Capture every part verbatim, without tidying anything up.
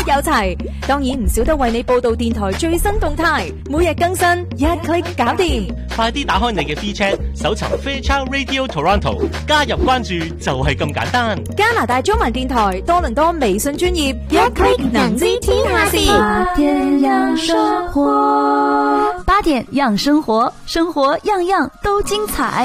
有齊。當然唔少得為你報道電台最新動態，每日更新，一 click 搞掂。 快啲打開你嘅 WeChat，搜尋 Fairchild Radio Toronto， 加入關注就係咁簡單。 加拿大中文電台多倫多微信專頁，一 click 能知天下事。 八點養生活，八點養生活，生活樣樣都精彩。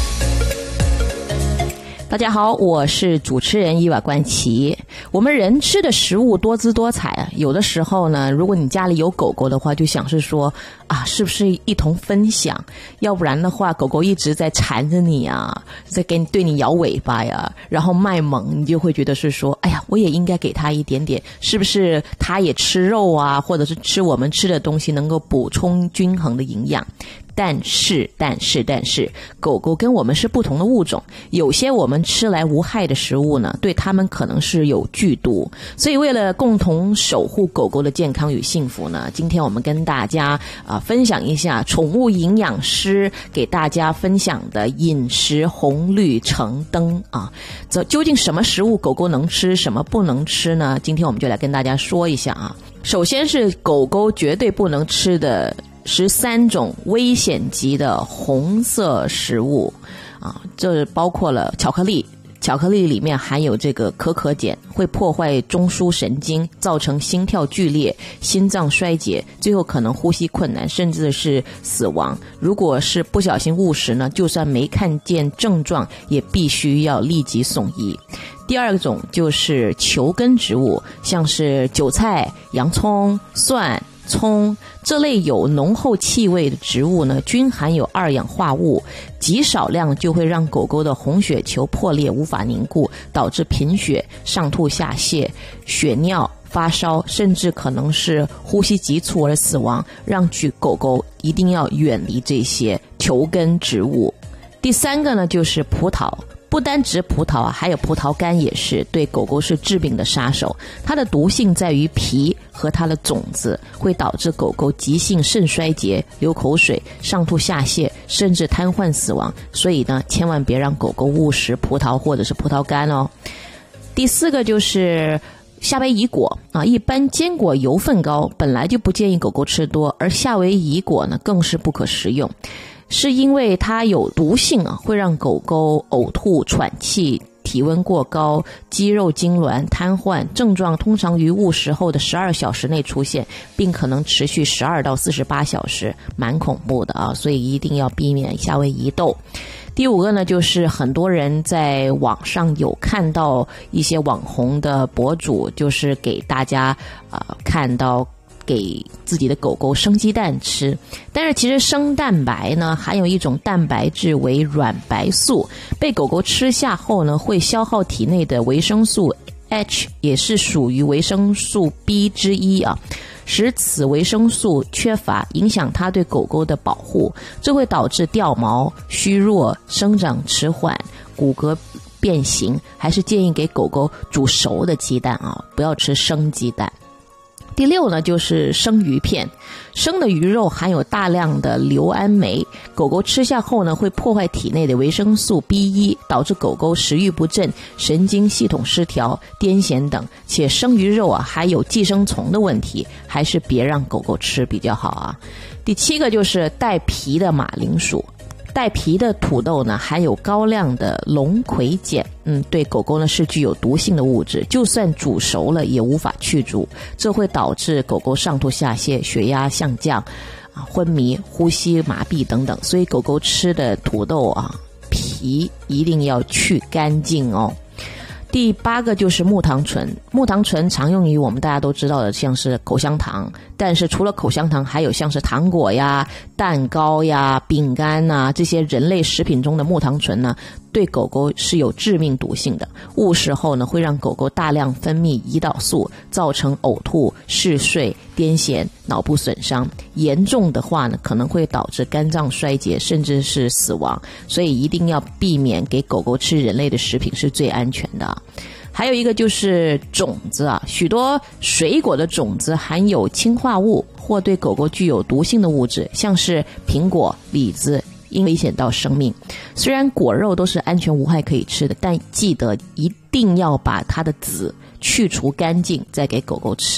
大家好，我是主持人伊娃冠琪。我们人吃的食物多姿多彩啊，有的时候呢，如果你家里有狗狗的话，就想是说啊，是不是一同分享？要不然的话，狗狗一直在缠着你啊，在给你对你摇尾巴呀，然后卖萌，你就会觉得是说，哎呀，我也应该给它一点点，是不是它也吃肉啊，或者是吃我们吃的东西，能够补充均衡的营养。但是但是但是狗狗跟我们是不同的物种，有些我们吃来无害的食物呢，对它们可能是有剧毒。所以为了共同守护狗狗的健康与幸福呢，今天我们跟大家啊、呃、分享一下宠物营养师给大家分享的饮食红绿橙灯啊。这究竟什么食物狗狗能吃，什么不能吃呢？今天我们就来跟大家说一下啊。首先是狗狗绝对不能吃的十三种危险级的红色食物啊，这包括了巧克力，巧克力里面含有这个可可碱，会破坏中枢神经，造成心跳剧烈、心脏衰竭，最后可能呼吸困难，甚至是死亡。如果是不小心误食呢，就算没看见症状，也必须要立即送医。第二种就是球根植物，像是韭菜、洋葱、蒜、葱这类有浓厚气味的植物呢，均含有二氧化物，极少量就会让狗狗的红血球破裂无法凝固，导致贫血、上吐下泻、血尿、发烧，甚至可能是呼吸急促而死亡，让狗狗一定要远离这些球根植物。第三个呢，就是葡萄。不单指葡萄啊，还有葡萄干也是对狗狗是致命的杀手。它的毒性在于皮和它的种子，会导致狗狗急性肾衰竭、流口水、上吐下泻，甚至瘫痪死亡。所以呢，千万别让狗狗误食葡萄或者是葡萄干哦。第四个就是夏威夷果啊，一般坚果油分高，本来就不建议狗狗吃多，而夏威夷果呢更是不可食用。是因为它有毒性啊，会让狗狗呕吐、喘气、体温过高、肌肉痉挛、瘫痪，症状通常于误食后的十二小时内出现，并可能持续十二到四十八小时，蛮恐怖的啊，所以一定要避免夏威夷豆。第五个呢，就是很多人在网上有看到一些网红的博主，就是给大家啊、呃、看到给自己的狗狗生鸡蛋吃，但是其实生蛋白呢含有一种蛋白质为软白素，被狗狗吃下后呢会消耗体内的维生素 H， 也是属于维生素 B 之一啊，使此维生素缺乏，影响它对狗狗的保护，这会导致掉毛、虚弱、生长迟缓、骨骼变形，还是建议给狗狗煮熟的鸡蛋啊，不要吃生鸡蛋。第六呢，就是生鱼片。生的鱼肉含有大量的硫胺酶，狗狗吃下后呢，会破坏体内的维生素 B 一，导致狗狗食欲不振、神经系统失调、癫痫等。且生鱼肉啊，还有寄生虫的问题，还是别让狗狗吃比较好啊。第七个就是带皮的马铃薯。带皮的土豆呢，含有高量的龙葵碱，嗯，对狗狗呢是具有毒性的物质，就算煮熟了也无法去除，这会导致狗狗上吐下泻、血压下降、啊昏迷、呼吸麻痹等等。所以狗狗吃的土豆啊，皮一定要去干净哦。第八个就是木糖醇，木糖醇常用于我们大家都知道的像是口香糖，但是除了口香糖，还有像是糖果呀、蛋糕呀、饼干啊，这些人类食品中的木糖醇呢，对狗狗是有致命毒性的。误食后呢，会让狗狗大量分泌胰岛素，造成呕吐、嗜睡、癫痫、脑部损伤，严重的话呢，可能会导致肝脏衰竭，甚至是死亡。所以一定要避免给狗狗吃人类的食品是最安全的。还有一个就是种子啊，许多水果的种子含有氰化物或对狗狗具有毒性的物质，像是苹果、李子，因危险到生命。虽然果肉都是安全无害可以吃的，但记得一定要把它的籽去除干净，再给狗狗吃。